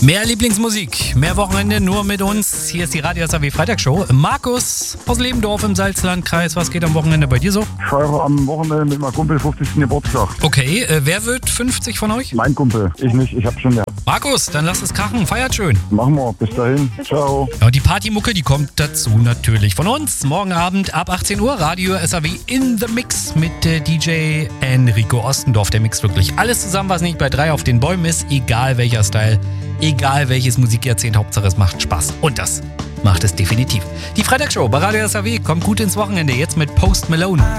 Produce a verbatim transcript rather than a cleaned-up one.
Mehr Lieblingsmusik, mehr Wochenende nur mit uns. Hier ist die Radio S A W Freitagsshow. Markus aus Lebendorf im Salzlandkreis. Was geht am Wochenende bei dir so? Ich feiere am Wochenende mit meinem Kumpel fünfzigsten Geburtstag. Okay, äh, wer wird fünfzig von euch? Mein Kumpel, ich nicht, ich hab schon gehabt. Markus, dann lass es krachen, feiert schön. Machen wir, bis dahin, ciao. Ja, die Partymucke, die kommt dazu natürlich von uns. Morgen Abend ab achtzehn Uhr, Radio S A W in the Mix mit äh, D J Enrico Ostendorf. Der mixt wirklich alles zusammen, was nicht bei drei auf den Bäumen ist, egal welcher Style. Egal welches Musikjahrzehnt, Hauptsache es macht Spaß. Und das macht es definitiv. Die Freitagsshow bei Radio S A W kommt gut ins Wochenende. Jetzt mit Post Malone.